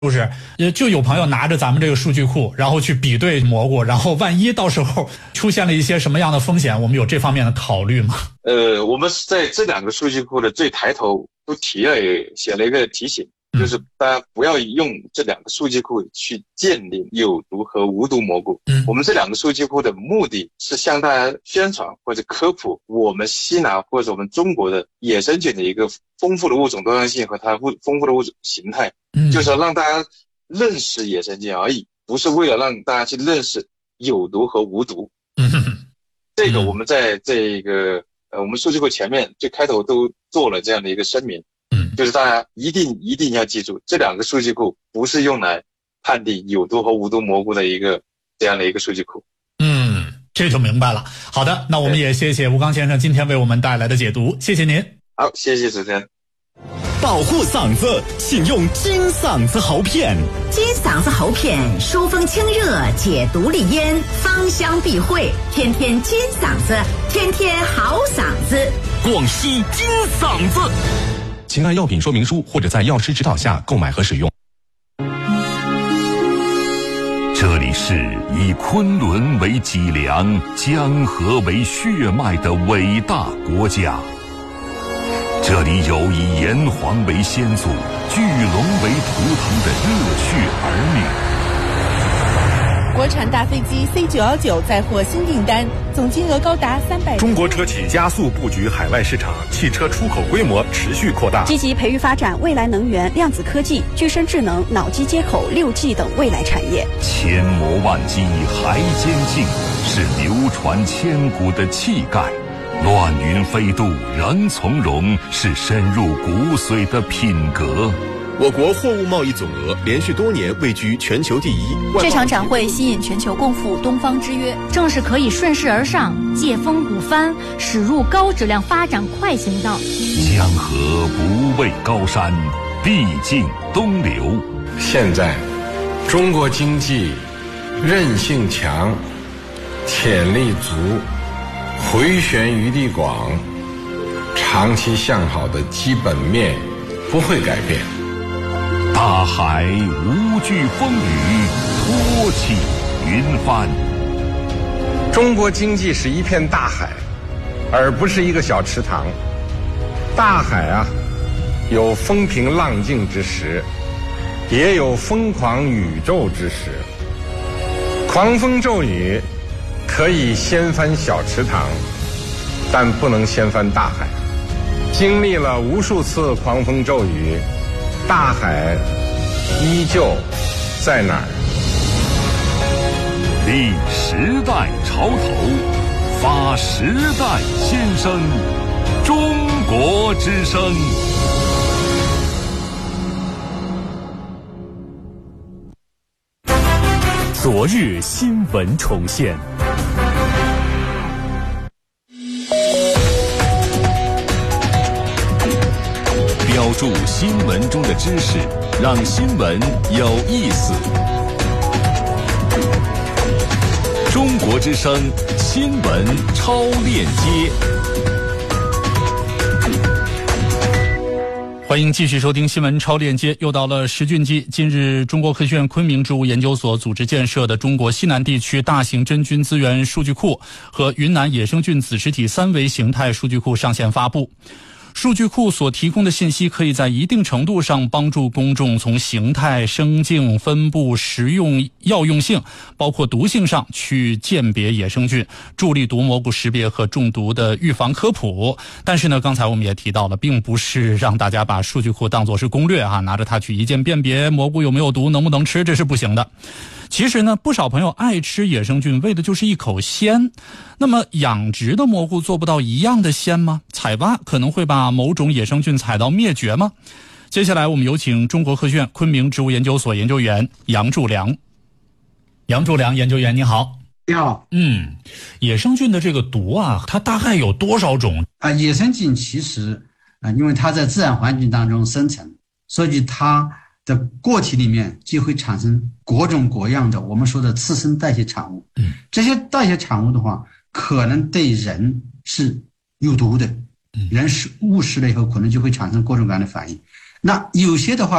不是？就有朋友拿着咱们这个数据库，然后去比对蘑菇，然后万一到时候出现了一些什么样的风险，我们有这方面的考虑吗？ 我们在这两个数据库的最抬头都写了一个提醒，就是大家不要用这两个数据库去鉴定有毒和无毒蘑菇。我们这两个数据库的目的是向大家宣传或者科普我们西南或者我们中国的野生菌的一个丰富的物种多样性和它丰富的物种形态，就是要让大家认识野生菌而已，不是为了让大家去认识有毒和无毒。这个我们在这个我们数据库前面最开头都做了这样的一个声明，就是大家一定要记住，这两个数据库不是用来判定有毒和无毒蘑菇的这样的一个数据库。 这就明白了。好的，那我们也谢谢吴刚先生今天为我们带来的解读，谢谢您。 好，谢谢主持人。 保护嗓子，请用金嗓子喉片。 金嗓子喉片，疏风清热，解毒利咽，芳香避秽，天天金嗓子，天天好嗓子。 广西金嗓子，请按药品说明书或者在药师指导下购买和使用。这里是以昆仑为脊梁、江河为血脉的伟大国家。这里有以炎黄为先祖、巨龙为图腾的热血儿女。 国产大飞机 C919 再获新订单，总金额高达300。 中国车企加速布局海外市场，汽车出口规模持续扩大， 积极培育发展未来能源、量子科技、具身智能、脑机接口、6G 等未来产业。 千磨万击还坚劲，是流传千古的气概。乱云飞渡仍从容，是深入骨髓的品格。 我国货物贸易总额连续多年位居全球第一。 这场展会吸引全球共赴东方之约，正是可以顺势而上、借风鼓帆，驶入高质量发展快行道。 江河不畏高山，必尽东流。 现在，中国经济韧性强，潜力足，回旋余地广，长期向好的基本面不会改变。 大海无惧风雨，托起云帆。 中国经济是一片大海，而不是一个小池塘。大海啊，有风平浪静之时，也有疯狂宇宙之时。狂风骤雨可以掀翻小池塘，但不能掀翻大海。经历了无数次狂风骤雨，大海依旧在哪儿？ 立时代潮头，发时代先声，中国之声。昨日新闻重现。标注新闻中的知识，让新闻有意思。中国之声新闻超链接， 欢迎继续收听新闻超链接。又到了时讯季，近日中国科学院昆明植物研究所组织建设的中国西南地区大型真菌资源数据库和云南野生菌子实体3维形态数据库上线发布。数据库所提供的信息可以在一定程度上帮助公众从形态、生境、分布、食用、药用性，包括毒性上去鉴别野生菌，助力毒蘑菇识别和中毒的预防科普。但是呢，刚才我们也提到了，并不是让大家把数据库当作是攻略拿着它去一键辨别蘑菇有没有毒、能不能吃，这是不行的。其实呢，不少朋友爱吃野生菌，为的就是一口鲜。那么养殖的蘑菇做不到一样的鲜吗？采挖可能会把某种野生菌采到灭绝吗？接下来我们有请中国科学院昆明植物研究所研究员杨柱良。杨柱良研究员，你好。 你好。 野生菌的这个毒它大概有多少种？ 野生菌其实因为它在自然环境当中生成，所以它的个体里面就会产生各种各样的我们说的次生代谢产物。这些代谢产物的话，可能对人是有毒的，人误食了以后可能就会产生各种各样的反应。那有些的话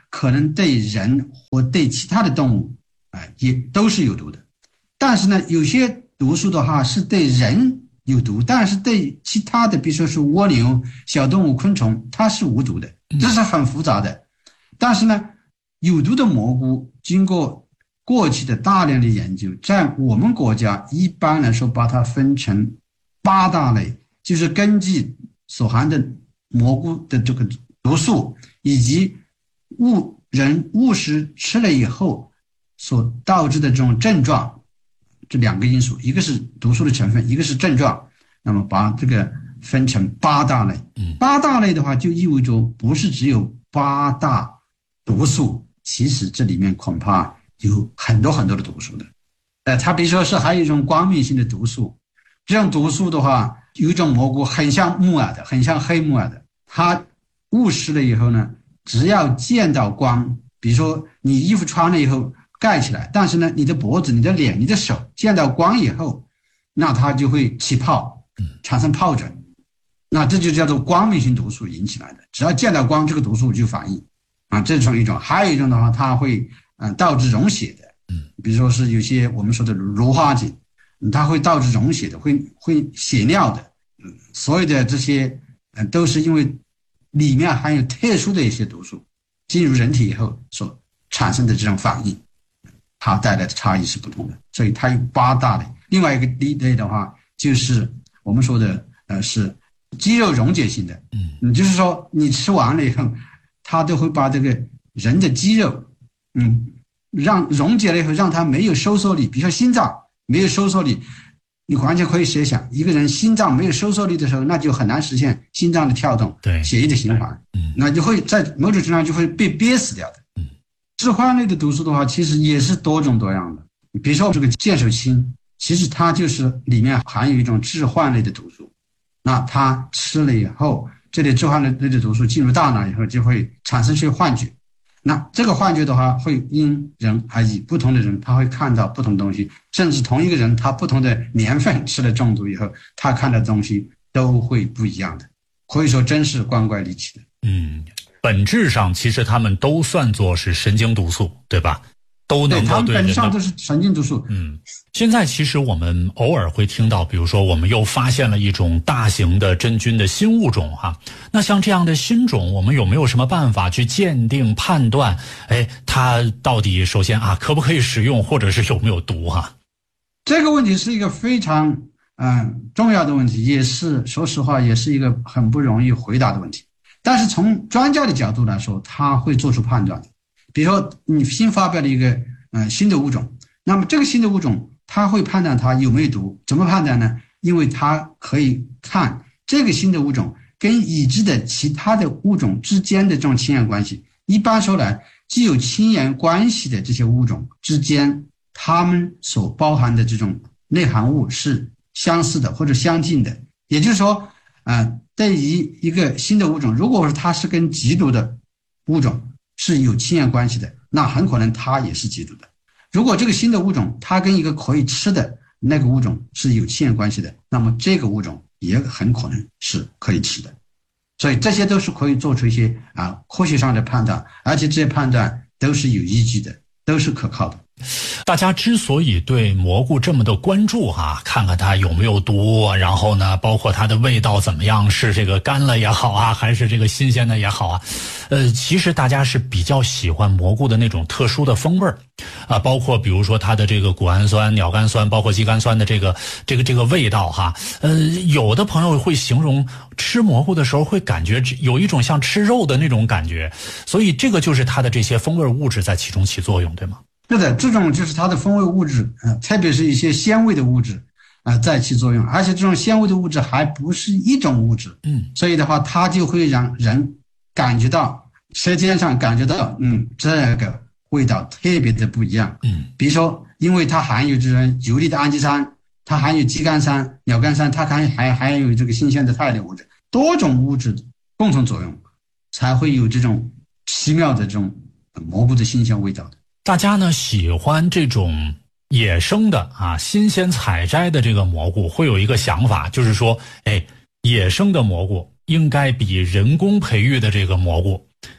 可能对人或对其他的动物也都是有毒的。但是呢，有些毒素的话是对人有毒，但是对其他的，比如说是蜗牛、小动物、昆虫，它是无毒的，这是很复杂的。但是呢，有毒的蘑菇经过过去的大量的研究，在我们国家一般来说把它分成8大类，就是根据所含的蘑菇的这个毒素以及人误食吃了以后所导致的这种症状，这2个因素，一个是毒素的成分，一个是症状，那么把这个分成8大类。8大类的话，就意味着不是只有8大毒素，其实这里面恐怕有很多很多的毒素的。它比如说是还有一种光明性的毒素，这种毒素的话，有一种蘑菇很像木耳的，很像黑木耳的，它误食了以后呢，只要见到光，比如说你衣服穿了以后盖起来，但是呢，你的脖子、你的脸、你的手见到光以后，那它就会起泡，产生疱疹。那这就叫做光明性毒素引起来的，只要见到光，这个毒素就反应这是一种。还有一种的话，它会导致溶血的，比如说是有些我们说的芦花碱，它会导致溶血的，会血尿的。所有的这些都是因为里面含有特殊的一些毒素进入人体以后所产生的这种反应，它带来的差异是不同的。所以它有8大类。另外一个类的话，就是我们说的是肌肉溶解性的，就是说你吃完了以后，它都会把这个人的肌肉让溶解了以后，让它没有收缩力。比如说心脏没有收缩力，你完全可以设想，一个人心脏没有收缩力的时候，那就很难实现心脏的跳动，血液的循环，那就会在某种程度上就会被憋死掉的。致幻类的毒素的话，其实也是多种多样的。比如说这个剑手青，其实它就是里面含有一种致幻类的毒素，那它吃了以后，这类致幻类的毒素进入大脑以后，就会产生些幻觉。那这个幻觉的话，会因人而异，不同的人他会看到不同的东西，甚至同一个人他不同的年份吃了中毒以后，他看到的东西都会不一样的，可以说真是光怪离奇的。 本质上其实他们都算作是神经毒素，对吧？都能够对人的， 对，他们本质上都是神经毒素。 现在其实我们偶尔会听到，比如说我们又发现了一种大型的真菌的新物种哈。那像这样的新种，我们有没有什么办法去鉴定判断？它到底首先可不可以使用，或者是有没有毒哈？ 这个问题是一个非常重要的问题，也是说实话也是一个很不容易回答的问题。但是从专家的角度来说，他会做出判断的。比如说你新发表了一个新的物种，那么这个新的物种他会判断它有没有毒。怎么判断呢？因为他可以看这个新的物种跟已知的其他的物种之间的这种亲缘关系。一般说来，具有亲缘关系的这些物种之间，它们所包含的这种内含物是相似的或者相近的。也就是说对于一个新的物种，如果说它是跟极毒的物种是有亲缘关系的，那很可能它也是极毒的。如果这个新的物种它跟一个可以吃的那个物种是有亲缘关系的，那么这个物种也很可能是可以吃的。所以这些都是可以做出一些科学上的判断，而且这些判断都是有依据的，都是可靠的。 大家之所以对蘑菇这么的关注看看它有没有毒，然后呢，包括它的味道怎么样，是这个干了也好还是这个新鲜的也好其实大家是比较喜欢蘑菇的那种特殊的风味包括比如说它的这个谷氨酸、鸟苷酸，包括肌苷酸的这个味道有的朋友会形容吃蘑菇的时候会感觉有一种像吃肉的那种感觉，所以这个就是它的这些风味物质在其中起作用，对吗？ 是的，这种就是它的风味物质特别是一些鲜味的物质在起作用，而且这种鲜味的物质还不是一种物质所以的话它就会让人感觉到舌尖上感觉到这个味道特别的不一样比如说因为它含有这种游离的氨基酸，它含有肌苷酸、鸟苷酸，它还有这个新鲜的肽类物质，多种物质共同作用才会有这种奇妙的这种蘑菇的新鲜味道的。 大家呢喜欢这种野生的新鲜采摘的这个蘑菇，会有一个想法，就是说野生的蘑菇应该比人工培育的这个蘑菇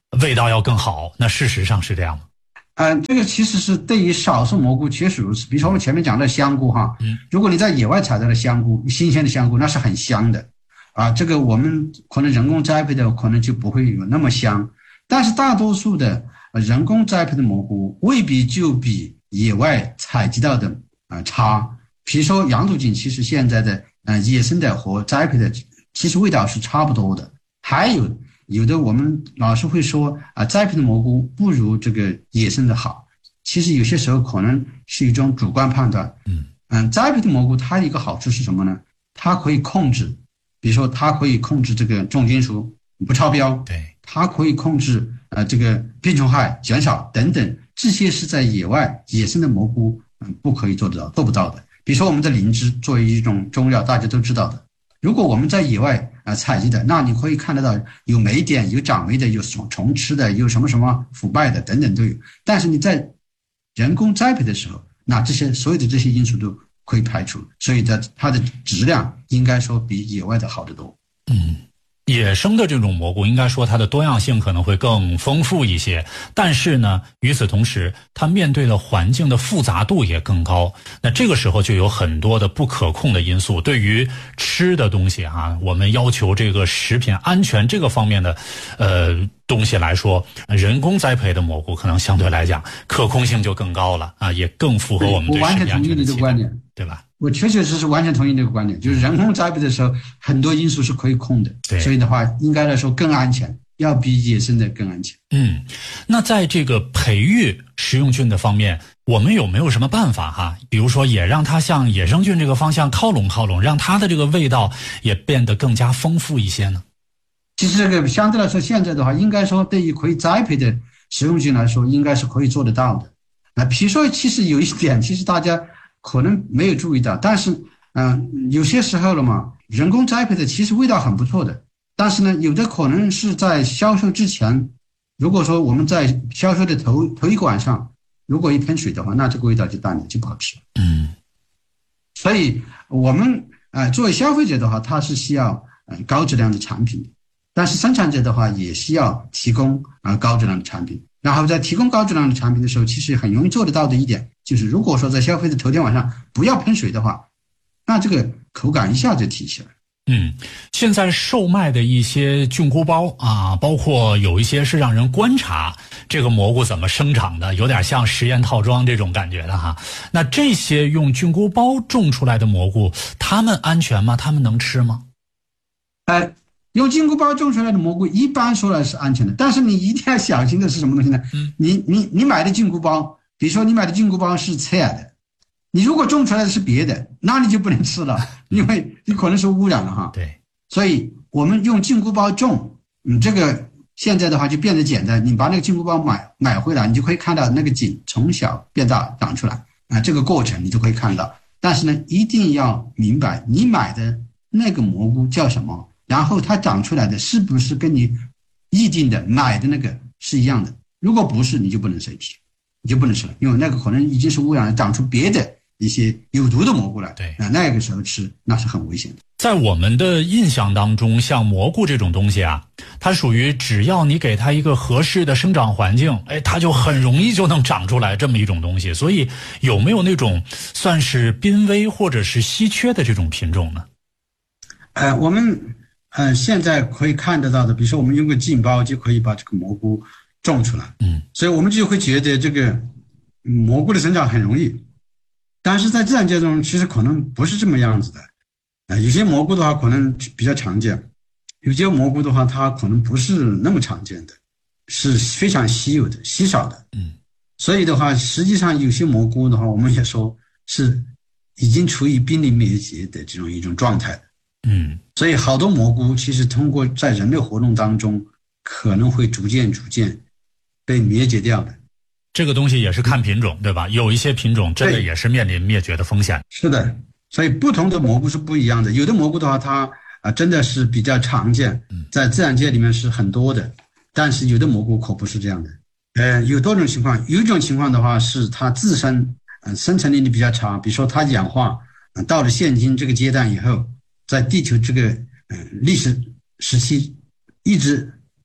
味道要更好。那事实上是这样吗？ 这个其实是对于少数蘑菇确实如此。比如说我们前面讲的香菇哈，如果你在野外采到的香菇，新鲜的香菇，那是很香的啊。这个我们可能人工栽培的可能就不会有那么香，但是大多数的人工栽培的蘑菇未必就比野外采集到的差。比如说洋土锦，其实现在的野生的和栽培的其实味道是差不多的。还有的我们老是会说栽培的蘑菇不如这个野生的好，其实有些时候可能是一种主观判断。栽培的蘑菇它的一个好处是什么呢？它可以控制，比如说它可以控制这个重金属不超标， 对， 它可以控制这个病虫害减少等等，这些是在野外野生的蘑菇不可以做得到、做不到的。比如说我们的灵芝作为一种中药，大家都知道的。如果我们在野外采集的，那你可以看得到有霉点、有长霉的、有虫吃的、有什么什么腐败的等等都有。但是你在人工栽培的时候，那这些所有的这些因素都可以排除，所以它的质量应该说比野外的好得多。 野生的这种蘑菇应该说它的多样性可能会更丰富一些，但是呢，与此同时它面对的环境的复杂度也更高。那这个时候就有很多的不可控的因素，对于吃的东西我们要求这个食品安全这个方面的东西来说，人工栽培的蘑菇可能相对来讲可控性就更高了也更符合我们对食品安全的期待，对吧？ 我确实是完全同意这个观点，就是人工栽培的时候很多因素是可以控的，所以的话应该来说更安全，要比野生的更安全。 那在这个培育食用菌的方面，我们有没有什么办法比如说也让它向野生菌这个方向靠拢靠拢，让它的这个味道也变得更加丰富一些呢？ 其实这个相对来说现在的话应该说对于可以栽培的食用菌来说应该是可以做得到的。比如说其实有一点其实大家可能没有注意到，但是有些时候了嘛，人工栽培的其实味道很不错的，但是呢有的可能是在销售之前，如果说我们在销售的头一管上如果一喷水的话，那这个味道就淡了，就不好吃了。所以我们作为消费者的话，它是需要高质量的产品的，但是生产者的话也需要提供高质量的产品。然后在提供高质量的产品的时候，其实很容易做得到的一点就是，如果说在消费的头天晚上不要喷水的话，那这个口感一下就提起来。 现在售卖的一些菌菇包包括有一些是让人观察这个蘑菇怎么生长的，有点像实验套装这种感觉的那这些用菌菇包种出来的蘑菇，它们安全吗？它们能吃吗？ 用菌菇包种出来的蘑菇一般说来是安全的，但是你一定要小心的是什么东西呢？你买的菌菇包，比如说你买的菌菇包是侧的，你如果种出来的是别的，那你就不能吃了，因为你可能是污染了对， 所以我们用菌菇包种，这个现在的话就变得简单，你把那个菌菇包买回来，你就可以看到那个茎从小变大长出来这个过程你就可以看到。但是呢，一定要明白你买的那个蘑菇叫什么，然后它长出来的是不是跟你预定的买的那个是一样的，如果不是你就不能随皮，你就不能吃了，因为那个可能已经是污染了，长出别的一些有毒的蘑菇来， 对， 那个时候吃那是很危险的。 在我们的印象当中，像蘑菇这种东西它属于只要你给它一个合适的生长环境，它就很容易就能长出来这么一种东西。所以有没有那种算是濒危或者是稀缺的这种品种呢？ 我们现在可以看得到的，比如说我们用个浸包就可以把这个蘑菇种出来，所以我们就会觉得这个蘑菇的生长很容易，但是在自然界中其实可能不是这么样子的。有些蘑菇的话可能比较常见，有些蘑菇的话它可能不是那么常见的，是非常稀有的、稀少的。所以的话，实际上有些蘑菇的话，我们也说是已经处于濒临灭绝的这种一种状态。所以好多蘑菇其实通过在人类活动当中可能会逐渐被灭绝掉的。 这个东西也是看品种，对吧？有一些品种真的也是面临灭绝的风险。 是的，所以不同的蘑菇是不一样的。有的蘑菇的话，它真的是比较常见，在自然界里面是很多的，但是有的蘑菇可不是这样的。有多种情况，有一种情况的话是它自身生存能力比较差，比如说它氧化到了现今这个阶段以后，在地球这个历史时期一直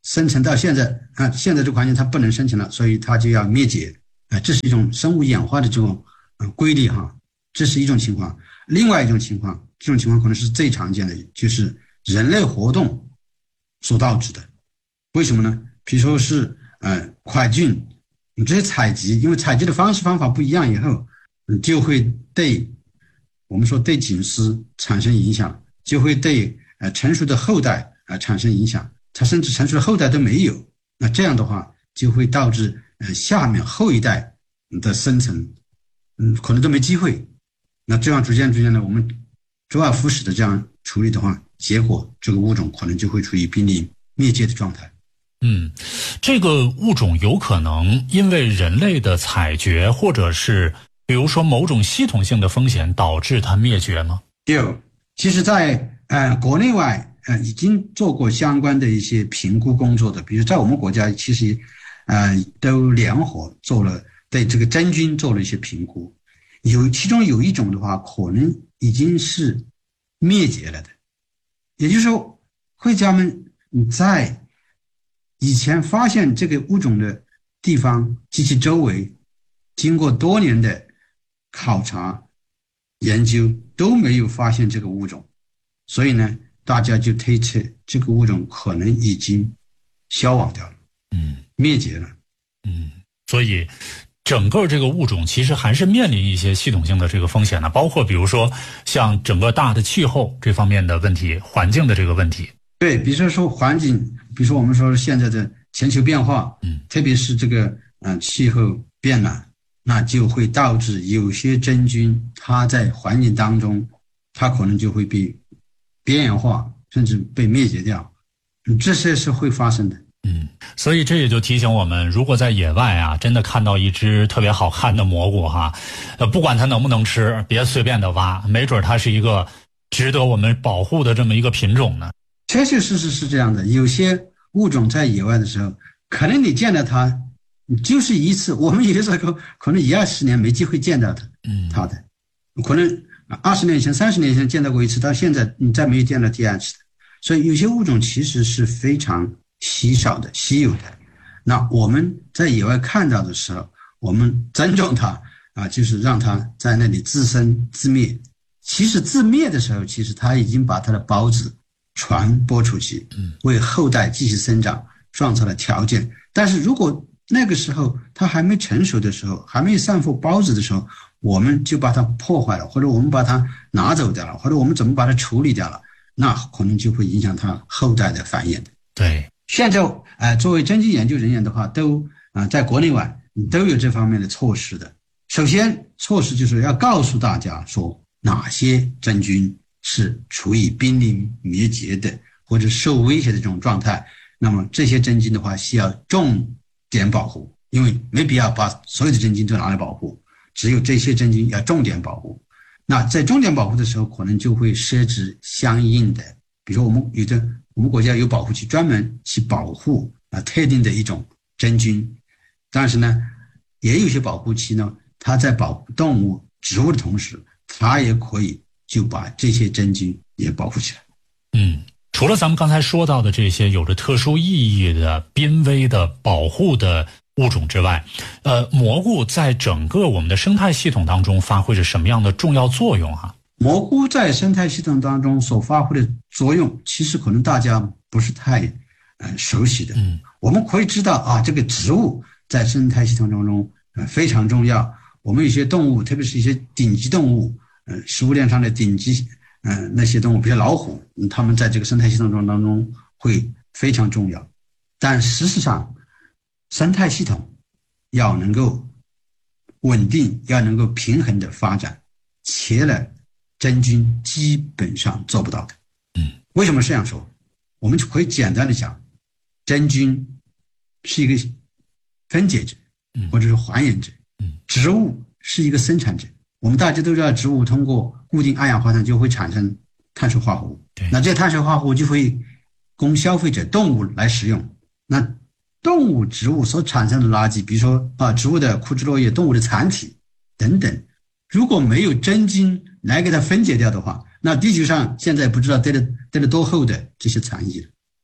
生存到现在现在这个环境它不能生存了，所以它就要灭绝这是一种生物演化的这种规律这是一种情况。另外一种情况，这种情况可能是最常见的，就是人类活动所导致的。为什么呢？比如说是快菌，你这些采集，因为采集的方法不一样以后，就会对我们说对菌丝产生影响，就会对成熟的后代产生影响，它甚至成熟的后代都没有。那这样的话就会导致下面后一代的生存可能都没机会。那这样逐渐的我们周而复始的这样处理的话，结果这个物种可能就会处于濒临灭绝的状态。 这个物种有可能因为人类的采掘，或者是比如说某种系统性的风险导致它灭绝吗？ 有，其实在国内外已经做过相关的一些评估工作的，比如在我们国家其实都联合做了对这个真菌做了一些评估，其中有一种的话可能已经是灭绝了的。也就是说，科学家们在以前发现这个物种的地方及其周围，经过多年的考察研究都没有发现这个物种，所以呢大家就推测这个物种可能已经消亡掉了，灭绝了。 所以整个这个物种其实还是面临一些系统性的这个风险的，包括比如说像整个大的气候这方面的问题，环境的这个问题。 对，比如说环境，比如说我们说现在的全球变化，特别是这个气候变暖，那就会导致有些真菌它在环境当中，它可能就会被边缘化，甚至被灭绝掉，这些是会发生的。 所以这也就提醒我们，如果在野外真的看到一只特别好看的蘑菇不管它能不能吃，别随便的挖，没准它是一个值得我们保护的这么一个品种呢。 确确实实是这样的，有些物种在野外的时候，可能你见到它就是一次，我们有的时候可能1-20年没机会见到它的，可能20年前30年前见到过一次，到现在你再没有见到第二次的。所以有些物种其实是非常稀少的、稀有的。那我们在野外看到的时候，我们尊重它就是让它在那里自生自灭。其实自灭的时候，其实它已经把它的孢子传播出去，为后代继续生长创造了条件。但是如果那个时候它还没成熟的时候，还没有散布孢子的时候，我们就把它破坏了，或者我们把它拿走掉了，或者我们怎么把它处理掉了，那可能就会影响它后代的繁衍的。 对， 现在作为真菌研究人员的话，都在国内外都有这方面的措施的。首先措施就是要告诉大家说哪些真菌是处于濒临灭绝的或者受威胁的这种状态，那么这些真菌的话需要重点保护，因为没必要把所有的真菌都拿来保护，只有这些真菌要重点保护。那在重点保护的时候，可能就会设置相应的，比如说我们国家有保护区专门去保护特定的一种真菌，但是呢也有些保护区呢，它在保护动物植物的同时，它也可以就把这些真菌也保护起来。 除了咱们刚才说到的这些有着特殊意义的濒危的保护的物种之外，蘑菇在整个我们的生态系统当中发挥着什么样的重要作用蘑菇在生态系统当中所发挥的作用，其实可能大家不是太熟悉的。我们可以知道这个植物在生态系统当中非常重要。我们有些动物，特别是一些顶级动物，食物链上的顶级那些动物，比如老虎，它们在这个生态系统当中会非常重要。但事实上，生态系统要能够稳定，要能够平衡的发展，缺了真菌基本上做不到的。为什么这样说？我们就可以简单的讲，真菌是一个分解者，或者是还原者，植物是一个生产者。我们大家都知道，植物通过固定二氧化碳就会产生碳水化合物，那这碳水化合物就会供消费者动物来使用。那动物、植物所产生的垃圾，比如说植物的枯枝落叶、动物的残体等等，如果没有真菌来给它分解掉的话，那地球上现在不知道堆了多厚的这些残液了。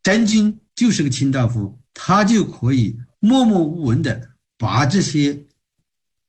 真菌就是个清道夫，它就可以默默无闻的把这些